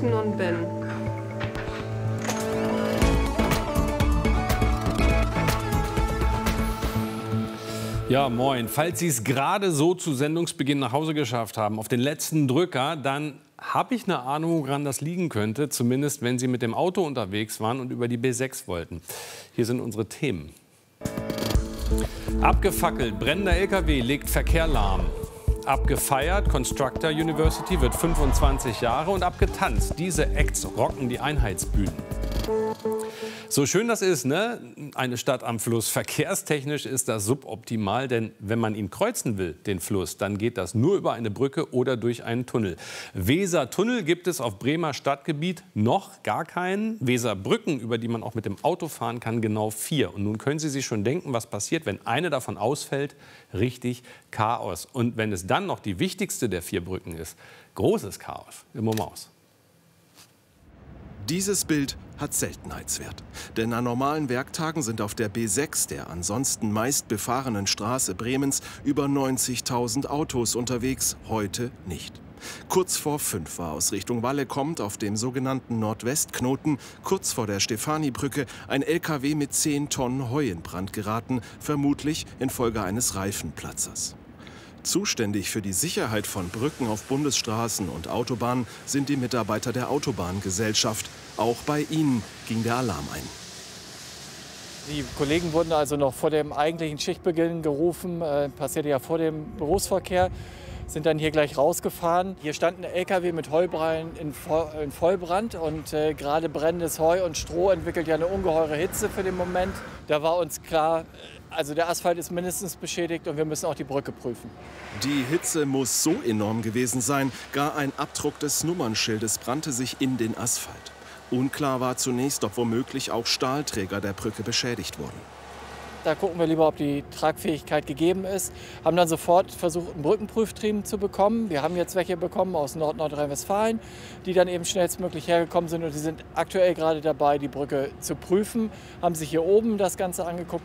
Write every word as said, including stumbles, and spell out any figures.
Guten und bin. Ja, moin. Falls Sie es gerade so zu Sendungsbeginn nach Hause geschafft haben, auf den letzten Drücker, dann habe ich eine Ahnung, woran das liegen könnte. Zumindest, wenn Sie mit dem Auto unterwegs waren und über die B sechs wollten. Hier sind unsere Themen. Abgefackelt, brennender L K W legt Verkehr lahm. Abgefeiert, Constructor University wird fünfundzwanzig Jahre und abgetanzt. Diese Acts rocken die Einheitsbühnen. So schön das ist, ne? Eine Stadt am Fluss. Verkehrstechnisch ist das suboptimal, denn wenn man ihn kreuzen will, den Fluss, dann geht das nur über eine Brücke oder durch einen Tunnel. Wesertunnel gibt es auf Bremer Stadtgebiet noch gar keinen. Weserbrücken, über die man auch mit dem Auto fahren kann, genau vier. Und nun können Sie sich schon denken, was passiert, wenn eine davon ausfällt. Richtig Chaos. Und wenn es dann noch die wichtigste der vier Brücken ist, großes Chaos im Maus. Dieses Bild hat Seltenheitswert. Denn an normalen Werktagen sind auf der B sechs, der ansonsten meist befahrenen Straße Bremens, über neunzigtausend Autos unterwegs, heute nicht. Kurz vor fünf war aus Richtung Walle kommt auf dem sogenannten Nordwestknoten, kurz vor der Stefanibrücke, ein L K W mit zehn Tonnen Heu in Brand geraten, vermutlich infolge eines Reifenplatzers. Zuständig für die Sicherheit von Brücken auf Bundesstraßen und Autobahnen sind die Mitarbeiter der Autobahngesellschaft. Auch bei ihnen ging der Alarm ein. Die Kollegen wurden also noch vor dem eigentlichen Schichtbeginn gerufen, äh, passierte ja vor dem Berufsverkehr, sind dann hier gleich rausgefahren. Hier stand ein L K W mit Heuballen in, Vo in Vollbrand und äh, gerade brennendes Heu und Stroh entwickelt ja eine ungeheure Hitze für den Moment. Da war uns klar, also der Asphalt ist mindestens beschädigt und wir müssen auch die Brücke prüfen. Die Hitze muss so enorm gewesen sein, gar ein Abdruck des Nummernschildes brannte sich in den Asphalt. Unklar war zunächst, ob womöglich auch Stahlträger der Brücke beschädigt wurden. Da gucken wir lieber, ob die Tragfähigkeit gegeben ist. Haben dann sofort versucht, ein Brückenprüfteam zu bekommen. Wir haben jetzt welche bekommen aus Nord-Nordrhein-Westfalen, die dann eben schnellstmöglich hergekommen sind. Und die sind aktuell gerade dabei, die Brücke zu prüfen. Haben sich hier oben das Ganze angeguckt.